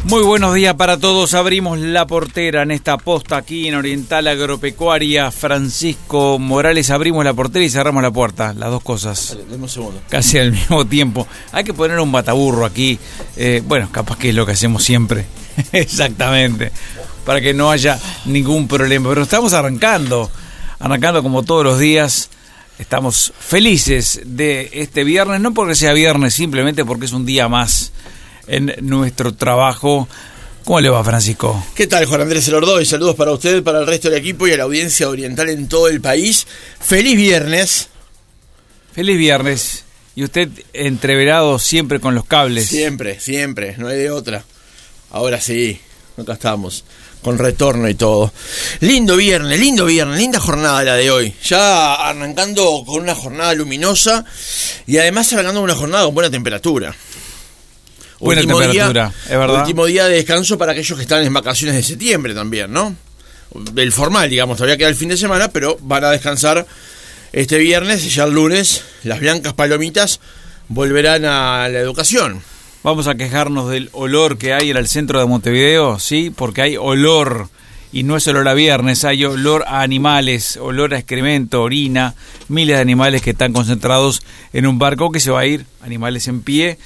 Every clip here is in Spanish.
Muy buenos días para todos. Abrimos la portera en esta posta aquí en Oriental Agropecuaria. Francisco Morales, abrimos la portera y cerramos la puerta. Las dos cosas. Dale, dame un segundo. Casi al mismo tiempo. Hay que poner un bataburro aquí. Bueno, capaz que es lo que hacemos siempre. Exactamente. Para que no haya ningún problema. Pero estamos arrancando como todos los días. Estamos felices de este viernes. No porque sea viernes, simplemente porque es un día más en nuestro trabajo. ¿Cómo le va, Francisco? ¿Qué tal, Juan Andrés Elordoy? Saludos para usted, para el resto del equipo y a la audiencia oriental en todo el país. ¡Feliz viernes! Feliz viernes. Y usted entreverado siempre con los cables. Siempre, no hay de otra. Ahora sí, acá estamos, con retorno y todo. Lindo viernes, linda jornada la de hoy. Ya arrancando con una jornada luminosa y además arrancando con una jornada con buena temperatura. Buena temperatura, es verdad. Último día de descanso para aquellos que están en vacaciones de septiembre también, ¿no? Del formal, digamos, todavía queda el fin de semana, pero van a descansar este viernes y ya el lunes las blancas palomitas volverán a la educación. Vamos a quejarnos del olor que hay en el centro de Montevideo, ¿sí? Porque hay olor, y no es olor a viernes, hay olor a animales, olor a excremento, orina, miles de animales que están concentrados en un barco que se va a ir, animales en pie.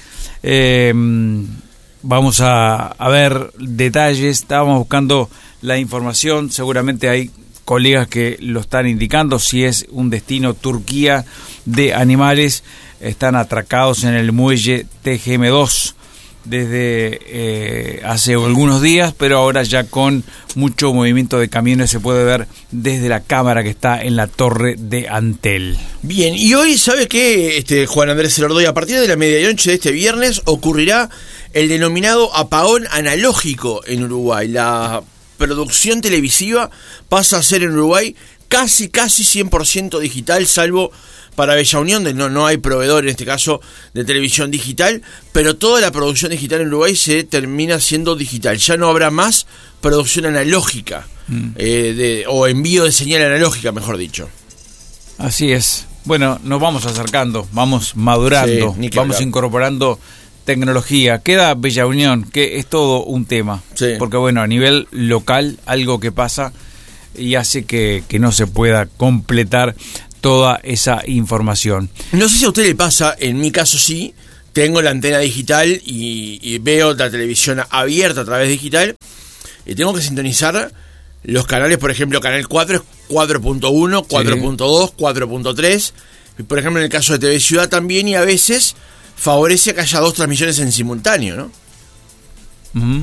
Vamos a ver detalles. Estábamos buscando la información, seguramente hay colegas que lo están indicando, si es un destino Turquía de animales. Están atracados en el muelle TGM2 desde hace algunos días, pero ahora ya con mucho movimiento de camiones se puede ver desde la cámara que está en la torre de Antel. Bien, y hoy, ¿sabe qué, Juan Andrés Elordoy? A partir de la medianoche de este viernes ocurrirá el denominado apagón analógico en Uruguay. La producción televisiva pasa a ser en Uruguay casi 100% digital, salvo para Bella Unión, no hay proveedor en este caso de televisión digital, pero toda la producción digital en Uruguay se termina siendo digital. Ya no habrá más producción analógica, o envío de señal analógica, mejor dicho. Así es. Bueno, nos vamos acercando, vamos madurando, sí, vamos incorporando tecnología. Queda Bella Unión, que es todo un tema. Sí. Porque bueno, a nivel local, algo que pasa y hace que no se pueda completar toda esa información. No sé si a usted le pasa, en mi caso sí, tengo la antena digital y veo la televisión abierta a través digital y tengo que sintonizar los canales, por ejemplo, canal 4 es 4.1, 4.2, 4.3, y por ejemplo en el caso de TV Ciudad también, y a veces favorece que haya dos transmisiones en simultáneo, ¿no? Uh-huh.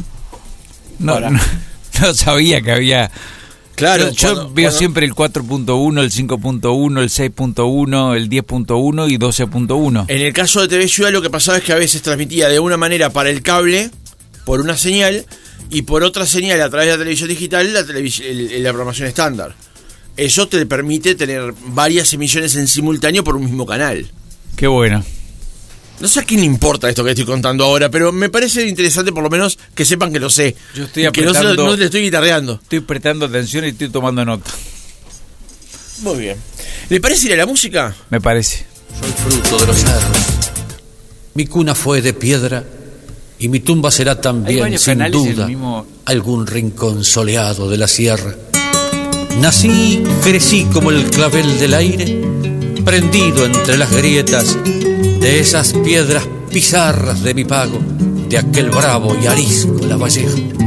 No sabía que había. Claro, yo veo siempre el 4.1, el 5.1, el 6.1, el 10.1 y 12.1. En el caso de TV Ciudad lo que pasaba es que a veces transmitía de una manera para el cable, por una señal, y por otra señal a través de la televisión digital, la programación estándar. Eso te permite tener varias emisiones en simultáneo por un mismo canal. Qué bueno. No sé a quién le importa esto que estoy contando ahora, pero me parece interesante por lo menos que sepan que lo sé. Yo estoy apretando, que no le estoy guitarreando. Estoy prestando atención y estoy tomando nota. Muy bien. ¿Le parece ir a la música? Me parece. Soy fruto de los cerros. Mi cuna fue de piedra y mi tumba será también, sin duda, algún rincón soleado de la sierra. Nací, crecí como el clavel del aire, prendido entre las grietas de esas piedras pizarras de mi pago, de aquel bravo y arisco La Valleja.